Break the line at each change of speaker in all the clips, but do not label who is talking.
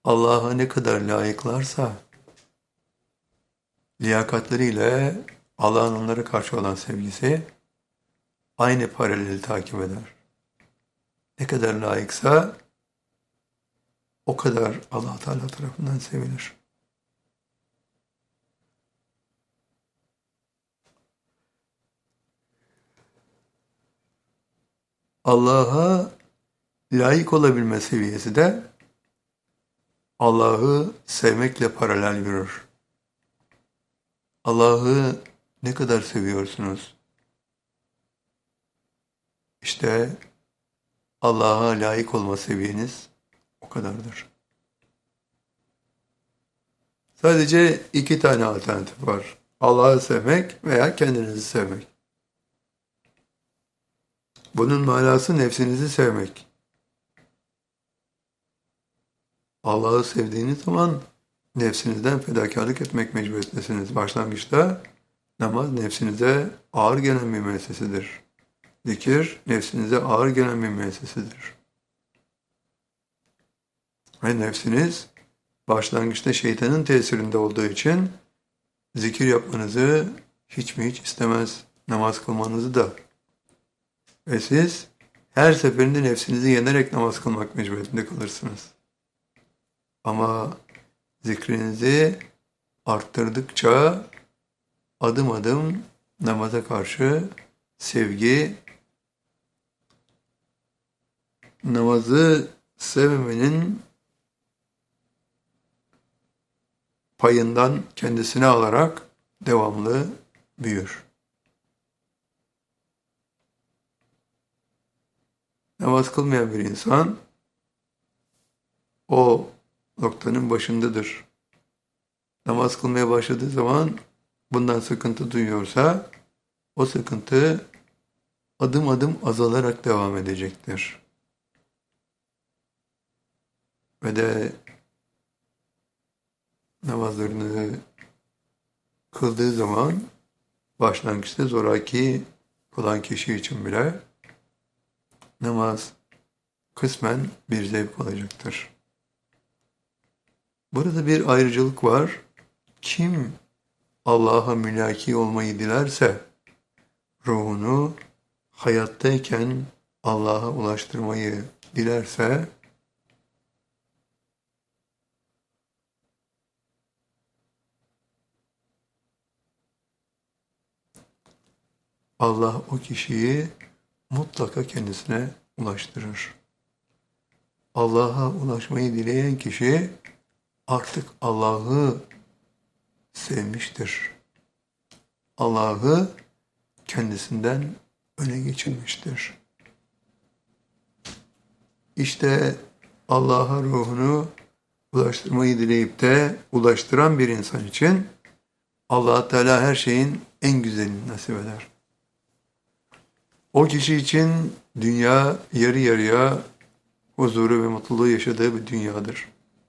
Allah'a ne kadar layıklarsa liyakatlarıyla Allah'ın onlara karşı olan sevgisi aynı paraleli takip eder. Ne kadar layıksa o kadar Allah Teala tarafından sevilir. Allah'a layık olabilme seviyesi de Allah'ı sevmekle paralel yürür. Allah'ı ne kadar seviyorsunuz? İşte Allah'a layık olma seviyeniz o kadardır. Sadece iki tane alternatif var. Allah'ı sevmek veya kendinizi sevmek. Bunun manası nefsinizi sevmek. Allah'ı sevdiğiniz zaman nefsinizden fedakarlık etmek mecburiyetindesiniz. Başlangıçta namaz nefsinize ağır gelen bir müessesidir. Zikir nefsinize ağır gelen bir müessesidir. Ve nefsiniz başlangıçta şeytanın tesirinde olduğu için zikir yapmanızı hiç mi hiç istemez, namaz kılmanızı da. Ve siz her seferinde nefsinizi yenerek namaz kılmak mecburiyetinde kalırsınız. Ama zikrinizi arttırdıkça adım adım namaza karşı sevgi, namazı sevmemenin payından kendisine alarak devamlı büyür. Namaz kılmayan bir insan o noktanın başındadır. Namaz kılmaya başladığı zaman bundan sıkıntı duyuyorsa o sıkıntı adım adım azalarak devam edecektir. Ve de namazlarını kıldığı zaman başlangıçta zoraki kılan kişi için bile namaz kısmen bir zevk olacaktır. Burada bir ayrıcalık var. Kim Allah'a mülaki olmayı dilerse ruhunu hayattayken Allah'a ulaştırmayı dilerse Allah o kişiyi mutlaka kendisine ulaştırır. Allah'a ulaşmayı dileyen kişi artık Allah'ı sevmiştir. Allah'ı kendisinden öne geçirmiştir. İşte Allah'a ruhunu ulaştırmayı dileyip de ulaştıran bir insan için Allah Teala her şeyin en güzelini nasip eder. O kişi için dünya yarı yarıya huzuru ve mutluluğu yaşadığı bir dünyadır.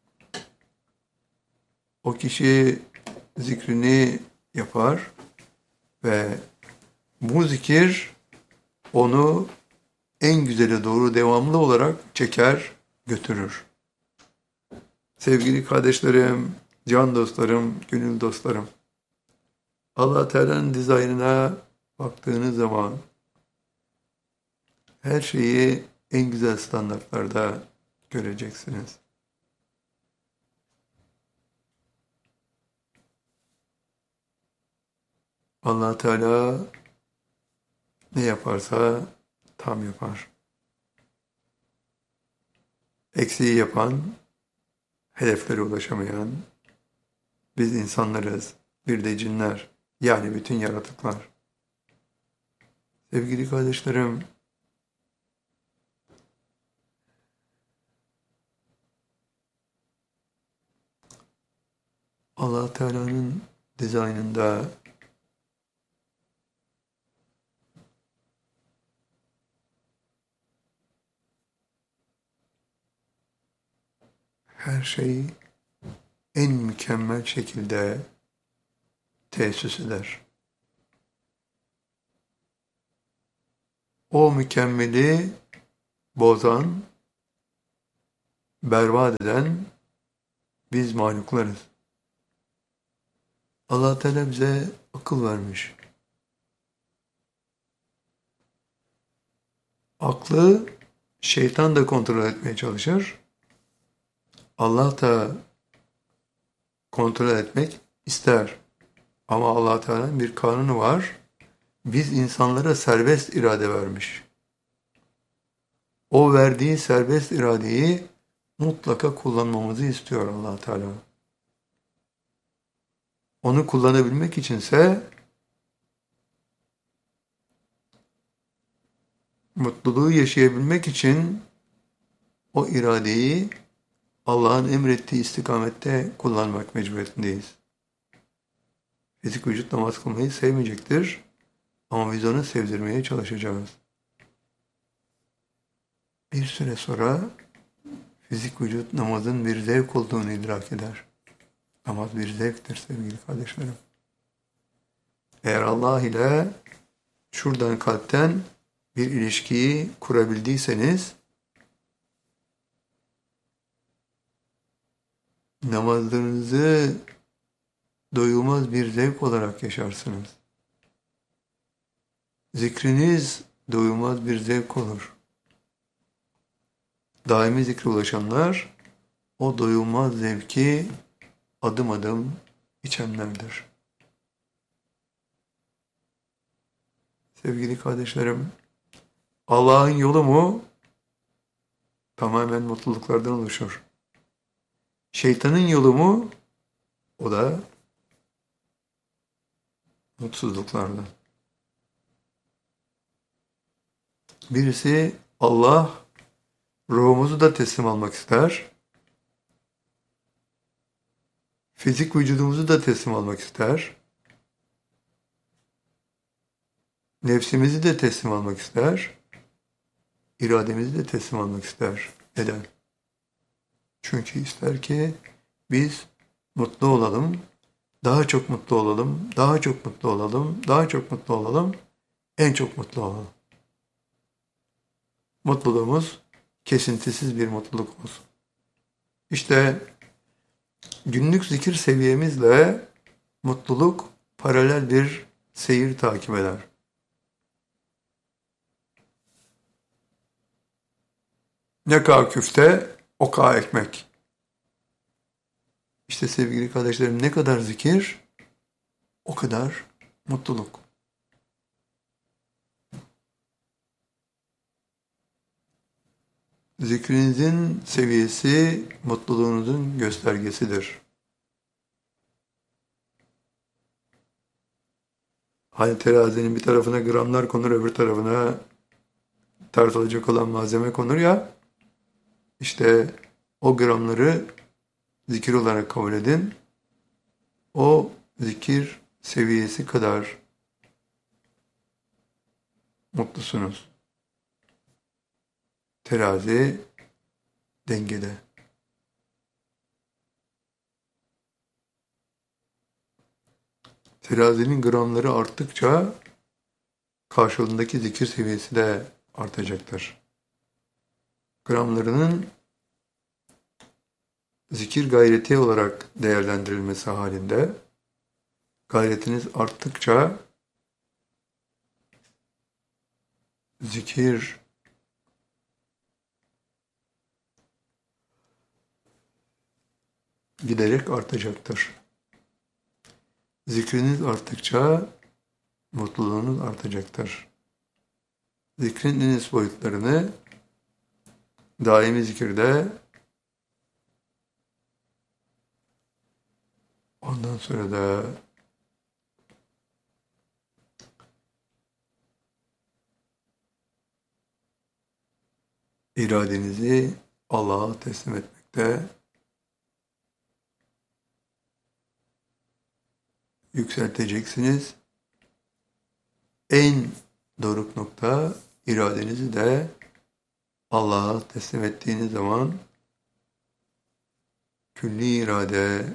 O kişi zikrini yapar ve bu zikir onu en güzele doğru devamlı olarak çeker, götürür. Sevgili kardeşlerim, can dostlarım, gönül dostlarım, Allah Teala'nın dizaynına baktığınız zaman her şeyi en güzel standartlarda göreceksiniz. Allah Teala ne yaparsa tam yapar. Eksiği yapan, hedeflere ulaşamayan biz insanlarız, bir de cinler, yani bütün yaratıklar. Sevgili kardeşlerim, Allah Teala'nın dizaynında her şey en mükemmel şekilde tesis eder. O mükemmeli bozan, berbat eden Biz mahluklarız. Allah Teala bize akıl vermiş. Aklı şeytan da kontrol etmeye çalışır. Allah da kontrol etmek ister. Ama Allah Teala'nın bir kanunu var. Biz insanlara serbest irade vermiş. O verdiği serbest iradeyi mutlaka kullanmamızı istiyor Allah Teala. Onu kullanabilmek içinse mutluluğu yaşayabilmek için o iradeyi Allah'ın emrettiği istikamette kullanmak mecburiyetindeyiz. Fizik vücut namaz kılmayı sevmeyecektir ama biz onu sevdirmeye çalışacağız. Bir süre sonra fizik vücut namazın bir zevk olduğunu idrak eder. Namaz bir zevktir sevgili kardeşlerim. Eğer Allah ile şuradan kalpten bir ilişkiyi kurabildiyseniz namazlarınızı doyulmaz bir zevk olarak yaşarsınız. Zikriniz doyulmaz bir zevk olur. Daimi zikre ulaşanlar o doyulmaz zevki adım adım içenlerdir. Sevgili kardeşlerim, Allah'ın yolu mu? Tamamen mutluluklardan oluşur. Şeytanın yolu mu? O da mutsuzluklardan. Birisi Allah ruhumuzu da teslim almak ister. Fizik vücudumuzu da teslim almak ister. Nefsimizi de teslim almak ister. İrademizi de teslim almak ister. Neden? Çünkü ister ki biz mutlu olalım, daha çok mutlu olalım, daha çok mutlu olalım, daha çok mutlu olalım, en çok mutlu olalım. Mutluluğumuz kesintisiz bir mutluluk olsun. İşte günlük zikir seviyemizle mutluluk paralel bir seyir takip eder. Ne kadar küfte, o kadar ekmek. İşte sevgili kardeşlerim, ne kadar zikir, o kadar mutluluk. Zikrinizin seviyesi mutluluğunuzun göstergesidir. Hani terazinin bir tarafına gramlar konur, öbür tarafına tartılacak olan malzeme konur ya, işte o gramları zikir olarak kabul edin. O zikir seviyesi kadar mutlusunuz. Terazi dengede. Terazinin gramları arttıkça karşılığındaki zikir seviyesi de artacaktır. Gramlarının zikir gayreti olarak değerlendirilmesi halinde gayretiniz arttıkça zikir giderek artacaktır. Zikriniz arttıkça mutluluğunuz artacaktır. Zikrin en üst boyutlarını daimi zikirde, ondan sonra da iradenizi Allah'a teslim etmekte yükselteceksiniz. En doruk nokta iradenizi de Allah'a teslim ettiğiniz zaman külli irade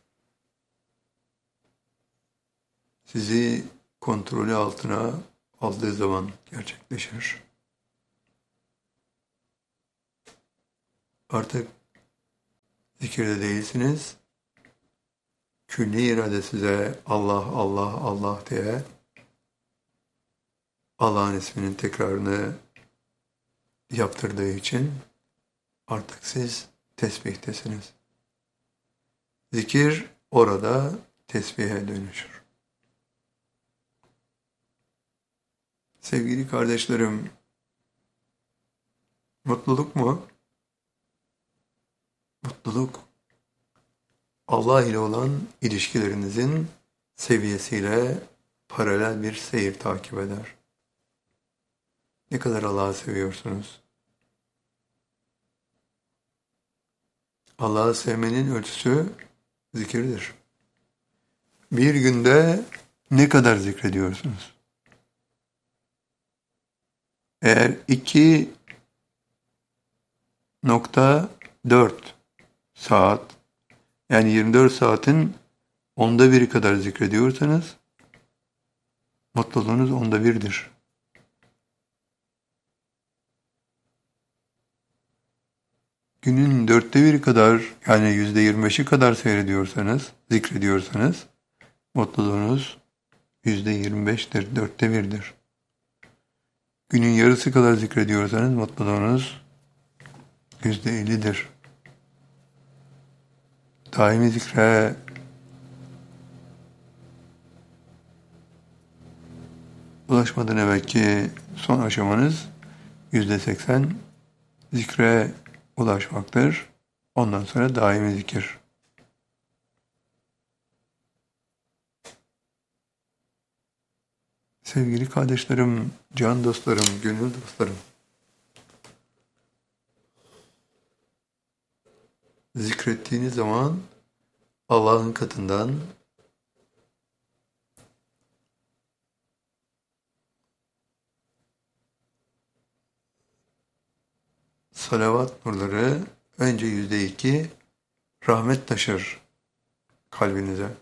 sizi kontrolü altına aldığı zaman gerçekleşir. Artık Zikirde değilsiniz. Külli irade size Allah, Allah, Allah diye Allah'ın isminin tekrarını yaptırdığı için artık siz tesbihtesiniz. Zikir orada tesbihe dönüşür. Sevgili kardeşlerim, mutluluk mu? Mutluluk, Allah ile olan ilişkilerinizin seviyesiyle paralel bir seyir takip eder. Ne kadar Allah'ı seviyorsunuz? Allah'ı sevmenin ölçüsü zikirdir. Bir günde ne kadar zikrediyorsunuz? Eğer 2,4 saat, yani 24 saatin 1/10 kadar zikrediyorsanız, mutluluğunuz 1/10'dir. Günün 1/4 kadar, yani %25'i kadar seyrediyorsanız, zikrediyorsanız, mutluluğunuz %25'tir, 1/4'dir. Günün yarısı kadar zikrediyorsanız, mutluluğunuz %50'dir. Daimi zikre ulaşmadan evvelki son aşamanız %80 zikre ulaşmaktır. Ondan sonra daimi zikir. Sevgili kardeşlerim, can dostlarım, gönül dostlarım, zikrettiğiniz zaman Allah'ın katından salavat nurları önce %2 rahmet taşır kalbinize.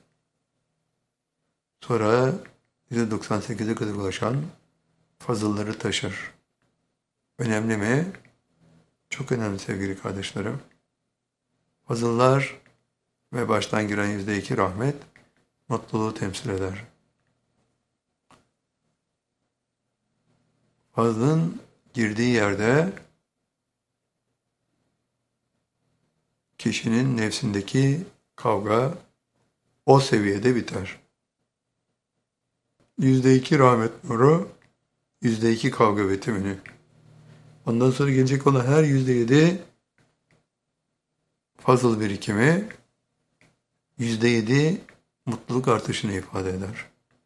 Sonra %98'e kadar ulaşan fazılları taşır. Önemli mi? Çok önemli sevgili kardeşlerim. Fazıllar ve baştan giren %2 rahmet mutluluğu temsil eder. Fazlın girdiği yerde kişinin nefsindeki kavga o seviyede biter. %2 rahmet nuru, %2 kavga vitamini. Ondan sonra gelecek olan her %7 fazıl birikimi, %7 mutluluk artışını ifade eder.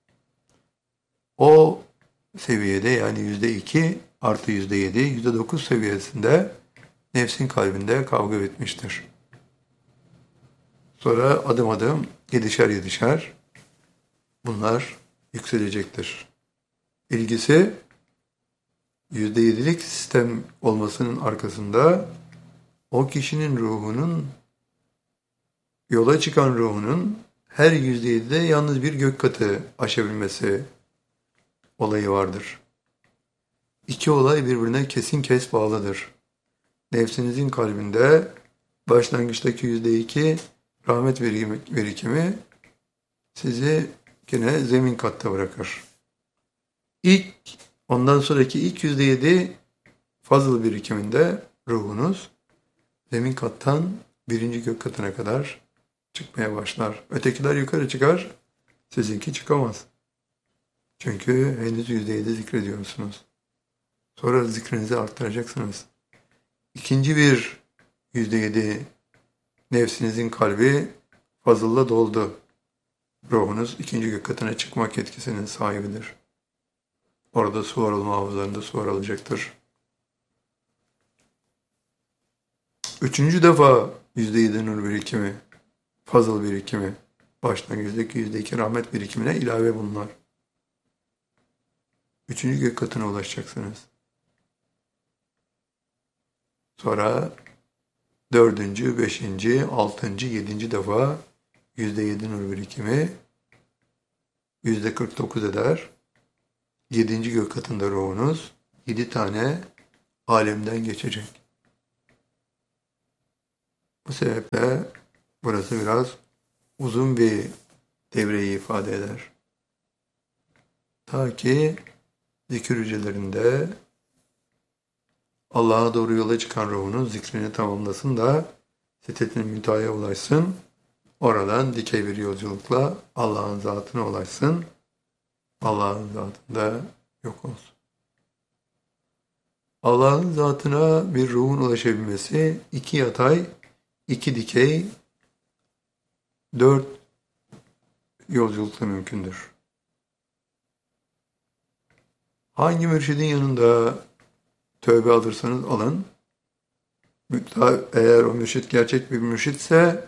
O seviyede, yani %2 artı %7, %9 seviyesinde nefsin kalbinde kavga bitmiştir. Sonra adım adım, yedişer bunlar yükselecektir. İlgisi %7'lik sistem olmasının arkasında o kişinin ruhunun, yola çıkan ruhunun her %7'de yalnız bir gök katı aşabilmesi olayı vardır. İki olay birbirine kesin kes bağlıdır. Nefsinizin kalbinde başlangıçtaki %2 rahmet birikimi sizi yine zemin katta bırakır. Ondan sonraki ilk %7 fazıl birikiminde ruhunuz zemin kattan birinci gök katına kadar çıkmaya başlar. Ötekiler yukarı çıkar, sizinki çıkamaz. Çünkü henüz %7 zikrediyorsunuz. Sonra zikrinizi arttıracaksınız. İkinci bir %7 nefsinizin kalbi fazılla doldu. Ruhunuz ikinci gök katına çıkmak yetkisinin sahibidir. Orada su aralma havuzlarında su aralacaktır. Üçüncü defa %7 nur birikimi, fazıl birikimi, başlangıçtaki %2 rahmet birikimine ilave bunlar. Üçüncü gök katına ulaşacaksınız. Sonra dördüncü, beşinci, altıncı, yedinci defa %7 nur birikimi %49 eder. Yedinci gök katında ruhunuz 7 tane alemden geçecek. Bu sebeple burası biraz uzun bir devreyi ifade eder. Ta ki zikir hücrelerinde Allah'a doğru yola çıkan ruhunun zikrini tamamlasın da Sidret-i Münteha'ya ulaşsın. Oradan dikey bir yolculukla Allah'ın zatına ulaşsın. Allah'ın zatında yok olsun. Allah'ın zatına bir ruhun ulaşabilmesi 2 yatay, 2 dikey, 4 yolculukla mümkündür. Hangi mürşidin yanında tövbe alırsanız alın, eğer o mürşit gerçek bir mürşitse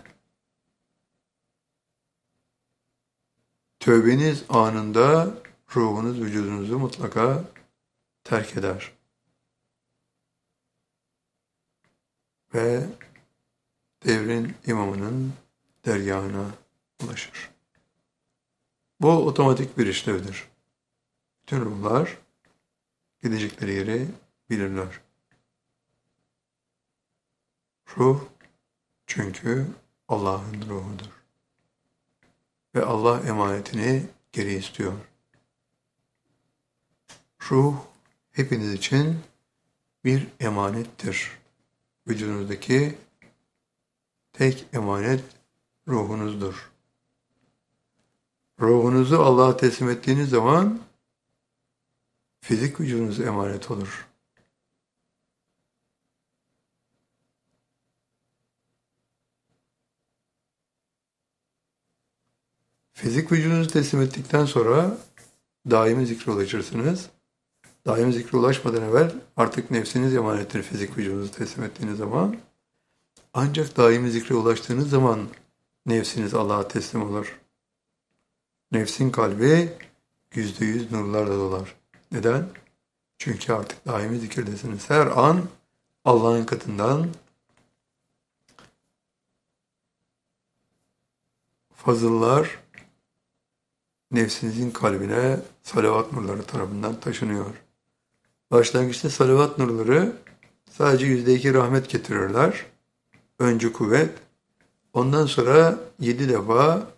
tövbeniz anında ruhunuz vücudunuzu mutlaka terk eder. Ve devrin imamının dergahına ulaşır. Bu otomatik bir işlevdir. Bütün ruhlar gidecekleri yeri bilirler. Ruh çünkü Allah'ın ruhudur. Ve Allah emanetini geri istiyor. Ruh hepiniz için bir emanettir. Vücudunuzdaki tek emanet ruhunuzdur. Ruhunuzu Allah'a teslim ettiğiniz zaman fizik vücudunuz emanet olur. Fizik vücudunuzu teslim ettikten sonra daimi zikre ulaşırsınız. Daimi zikre ulaşmadan evvel artık nefsiniz emanettir fizik vücudunuzu teslim ettiğiniz zaman. Ancak daimi zikre ulaştığınız zaman nefsiniz Allah'a teslim olur. Nefsin kalbi %100 nurlarla dolar. Neden? Çünkü artık daimi zikirdesiniz. Her an Allah'ın katından fazıllar nefsinizin kalbine salavat nurları tarafından taşınıyor. Başlangıçta salavat nurları sadece %2 rahmet getirirler. Önce kuvvet, ondan sonra 7 defa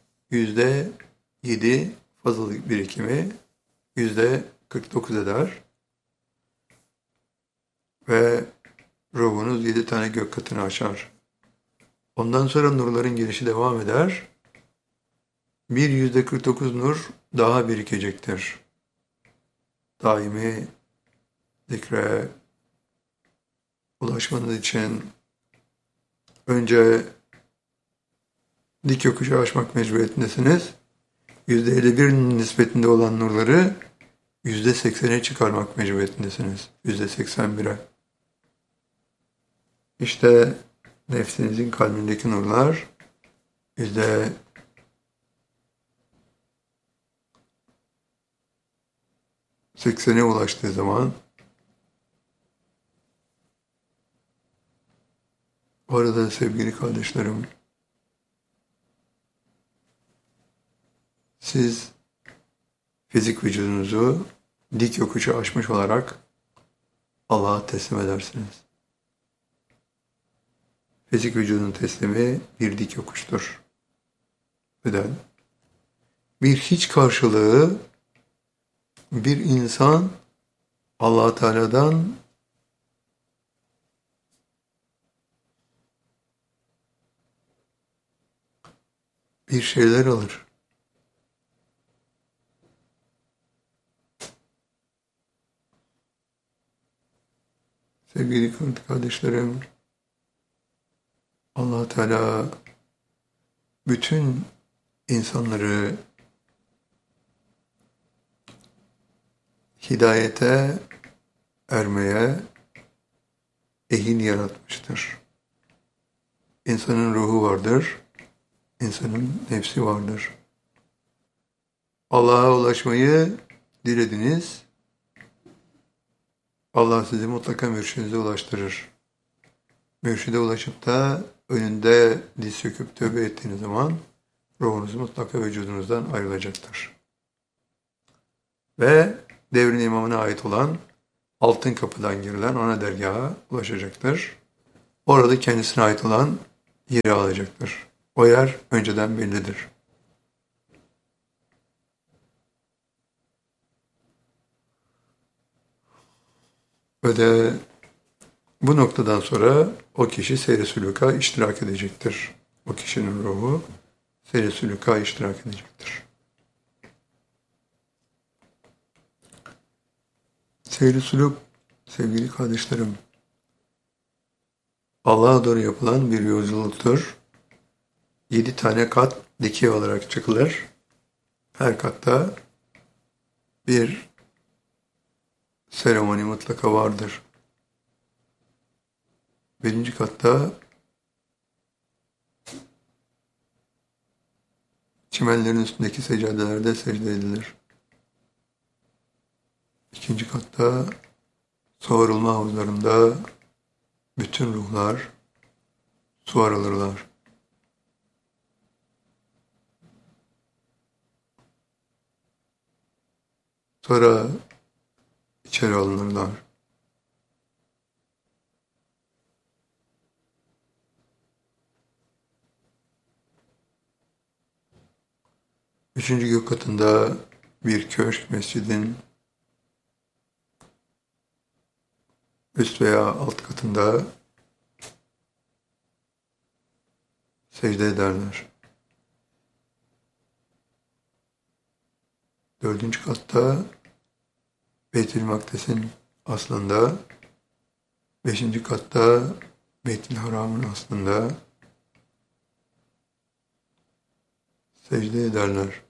%7 fazlalık birikimi %49 eder. Ve ruhunuz 7 tane gök katını aşar. Ondan sonra nurların gelişi devam eder. Bir %49 nur daha birikecektir. Daimi zikre ulaşmanız için önce dik yokuşu aşmak mecburiyetindesiniz. %51 nispetinde olan nurları %80'e çıkarmak mecburiyetindesiniz. %81'e. İşte nefsinizin kalbindeki nurlar %80'e ulaştığı zaman orada sevgili kardeşlerim, siz fizik vücudunuzu dik yokuşu aşmış olarak Allah'a teslim edersiniz. Fizik vücudun teslimi bir dik yokuştur. Neden? Bir hiç karşılığı bir insan Allah Teala'dan bir şeyler alır. Sevgili kardeşlerim, Allah Teala bütün insanları hidayete ermeye ehil yaratmıştır. İnsanın ruhu vardır, insanın nefsi vardır. Allah'a ulaşmayı dilediniz, Allah sizi mutlaka mürşidinize ulaştırır. Mürşide ulaşıp da önünde diz söküp tövbe ettiğiniz zaman ruhunuz mutlaka vücudunuzdan ayrılacaktır. Ve devrin imamına ait olan altın kapıdan girilen ana dergaha ulaşacaktır. Orada kendisine ait olan yeri alacaktır. O yer önceden bellidir. Ve de bu noktadan sonra o kişi seyr-i sülûka iştirak edecektir. O kişinin ruhu seyr-i sülûka iştirak edecektir. Seyr-i sülûk, sevgili kardeşlerim, Allah'a doğru yapılan bir yolculuktur. 7 tane kat dikey olarak çıkılır. Her katta bir seremoni mutlaka vardır. Birinci katta çimenlerin üstündeki seccadelerde secde edilir. İkinci katta soğurulma havuzlarında bütün ruhlar su alırlar. Sonra içeri alınırlar. Üçüncü gök katında bir köşk mescidin üst veya alt katında secde ederler. Dördüncü katta Beyt-i Makdes'in aslında, beşinci katta Beyt-i Haram'ın aslında secde ederler.